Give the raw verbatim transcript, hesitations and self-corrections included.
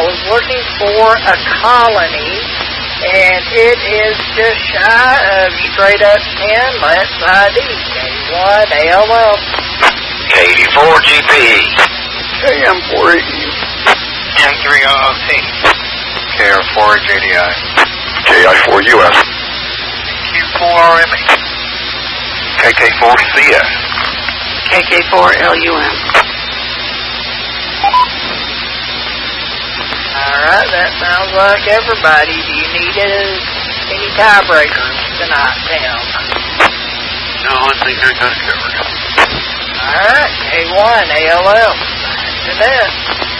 was looking for a colony, and it is just shy of straight up ten. Let's I D. K one A L M. K four G P. K M four A E. M three O O T. K R four J D I. K I four U S. Q four R M E. K K four C S. K K four L U M. Alright, that sounds like everybody. Do you need a, any tiebreakers tonight, Tim? No, I think I got it covered. Alright, K one A L M. To that.